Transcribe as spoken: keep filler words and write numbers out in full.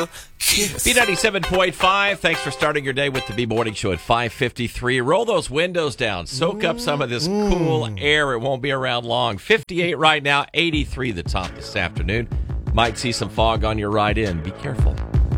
kiss. B ninety-seven point five, thanks for starting your day with the B Morning Show at five fifty-three. Roll those windows down. Soak up some of this cool air. It won't be around long. fifty-eight right now, eighty-three the top this afternoon. Might see some fog on your ride in. Be careful.